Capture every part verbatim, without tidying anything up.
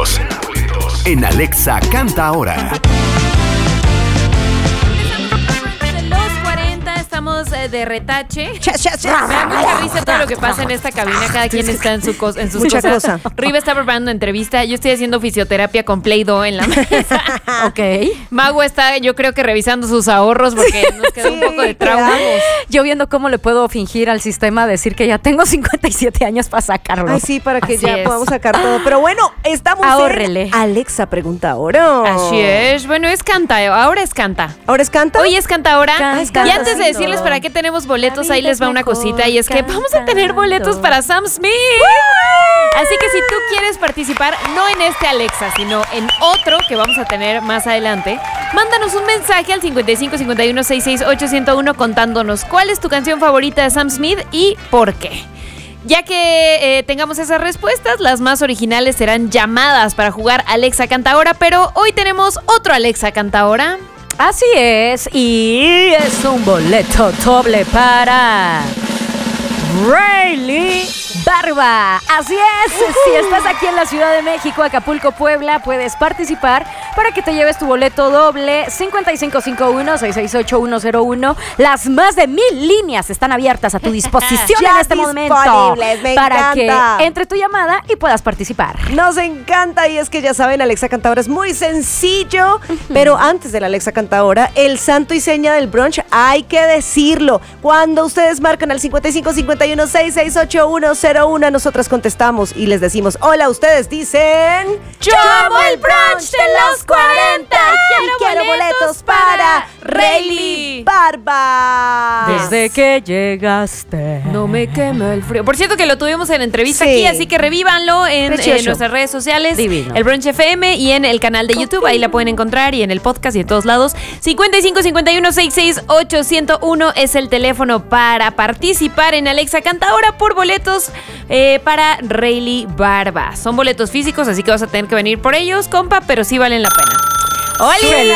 boletos en Alexa Canta Ahora. Estamos eh, de retache. Chas, chas, chas. Me da mucha risa todo lo que pasa en esta cabina. Cada quien está en, su cos- en sus Mucha cosas. cosa. Riva está preparando una entrevista. Yo estoy haciendo fisioterapia con Play-Doh en la mesa. Ok. Mago está, yo creo que revisando sus ahorros porque nos quedó Sí, un poco de trauma. quedamos. Yo viendo cómo le puedo fingir al sistema decir que ya tengo cincuenta y siete años para sacarlo. Ay, sí, para que Así ya es. podamos sacar todo. Pero bueno, estamos Ahórrele. en Alexa Pregunta Ahora. Así es. Bueno, es canta. Ahora es canta. ¿Ahora es canta? Hoy es canta ahora. Canta, Y antes de canta. decirles para qué tenemos boletos, La ahí vida les va es una mejor cosita. Y es que vamos a tener cantando. boletos para Sam Smith. Así que si tú quieres participar, no en este Alexa, sino en otro que vamos a tener más adelante, mándanos un mensaje al cincuenta y cinco cincuenta y uno sesenta y seis ocho cero uno contándonos cuál es tu canción favorita de Sam Smith y por qué. Ya que eh, tengamos esas respuestas, las más originales serán llamadas para jugar Alexa Canta Ahora, pero hoy tenemos otro Alexa Canta Ahora. Así es, y es un boleto doble para Rayleigh Barba. Así es, uh-huh. Si estás aquí en la Ciudad de México, Acapulco, Puebla, puedes participar para que te lleves tu boleto doble. Cincuenta y cinco cincuenta y uno sesenta y seis ochenta y uno cero uno. Las más de mil líneas están abiertas a tu disposición Ya en este momento disponibles, me para encanta. que entre tu llamada y puedas participar. Nos encanta, y es que ya saben, Alexa Canta Ahora es muy sencillo, pero antes de la Alexa Canta Ahora, el santo y seña del brunch hay que decirlo. Cuando ustedes marcan al cincuenta y cinco cincuenta y uno sesenta y seis ochenta y uno cero uno, nosotras contestamos y les decimos hola. Ustedes dicen: ¡Yo amo el brunch de los cuarenta! ¡Quiero, quiero boletos para Rayleigh Barba! Desde que llegaste. No me quema el frío. Por cierto que lo tuvimos en entrevista Sí. aquí, así que revívanlo en, Precioso. en nuestras redes sociales, Divino. el Brunch F M y en el canal de YouTube. Ahí la pueden encontrar y en el podcast y en todos lados. cincuenta y cinco cincuenta y uno sesenta y seis ochenta y uno es el teléfono para participar en Alexa Canta Ahora por boletos eh, para Rayleigh Barba. Son boletos físicos, así que vas a tener que venir por ellos, compa, pero sí valen la pena. ¡Hola! Suena,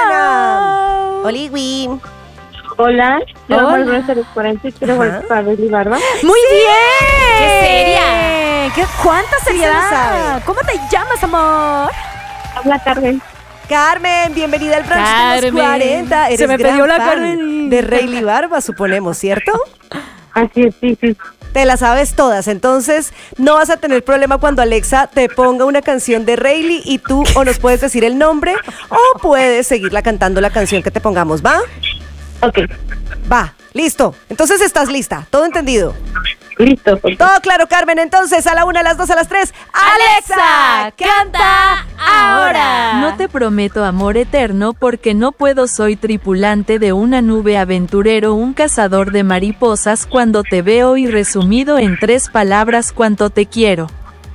suena. Oliwi. Hola, yo Hola. amo el brunch de los cuarenta y quiero volver para Rayleigh Barba. ¡Muy bien! ¡Qué seria! ¿Qué, ¿Cuánta se lo seriedad? sabe. ¿Cómo te llamas, amor? Habla Carmen. Carmen, bienvenida al brunch de Carmen. los cuarenta. Eres Se me gran pidió la fan Carmen. de Rayleigh Barba, suponemos, ¿cierto? Así es, sí, sí. Te las sabes todas, entonces no vas a tener problema cuando Alexa te ponga una canción de Rayleigh y tú o nos puedes decir el nombre o puedes seguirla cantando la canción que te pongamos, ¿va? Ok, Va, listo. Entonces estás lista, todo entendido. listo. ok. Todo claro, Carmen. Entonces a la una, a las dos, a las tres. ¡Alexa, canta ahora! No te prometo amor eterno porque no puedo, soy tripulante de una nube, aventurero, un cazador de mariposas, cuando te veo y resumido en tres palabras cuánto te quiero.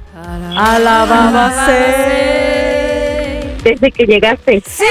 Alababa ser. Desde que llegaste. ¡Sí!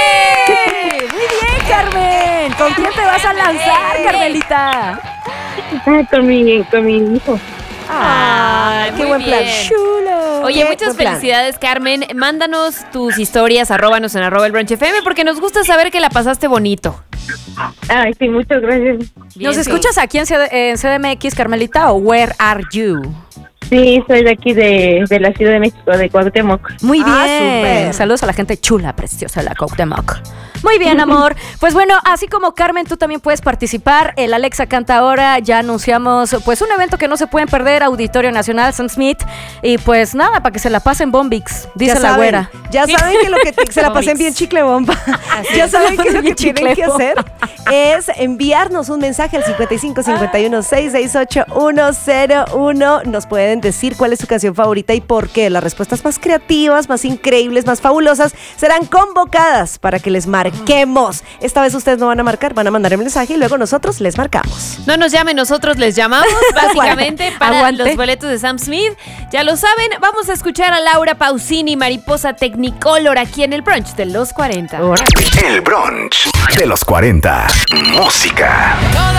Muy bien, Carmen. ¿Con quién te vas a lanzar, Carmelita? Ah, con mi, con mi hijo. Ay, qué muy buen plan. bien. Chulo. Oye, Qué muchas buen plan. felicidades, Carmen. Mándanos tus historias, arróbanos en arroba el brunch F M, porque nos gusta saber que la pasaste bonito. Ay, sí, muchas gracias. Bien, ¿Nos sí. escuchas aquí en, C D en C D M X, Carmelita, o Where Are You? Sí, soy de aquí de, de la Ciudad de México, de Cuauhtémoc. Muy bien. Ah, súper. Saludos a la gente chula, preciosa de la Cuauhtémoc. Muy bien, amor. Pues bueno, así como Carmen, tú también puedes participar. El Alexa Canta Ahora, ya anunciamos pues un evento que no se pueden perder, Auditorio Nacional Sam Smith. Y pues nada, para que se la pasen bombix, dice Ya la saben, güera. Ya saben que lo que te- se la pasen Bombix. bien chicle bomba. Ya saben que lo que tienen que hacer es enviarnos un mensaje al cincuenta y cinco cincuenta y uno sesenta y seis ochenta y uno cero uno. Nos pueden decir cuál es su canción favorita y por qué. Las respuestas más creativas, más increíbles, más fabulosas serán convocadas para que les marquemos. Esta vez ustedes no van a marcar, van a mandar el mensaje y luego nosotros les marcamos. No nos llamen, nosotros les llamamos, básicamente, para Aguante. los boletos de Sam Smith. Ya lo saben, vamos a escuchar a Laura Pausini, Mariposa Technicolor, aquí en el brunch de los cuarenta. El brunch de los cuarenta. Música.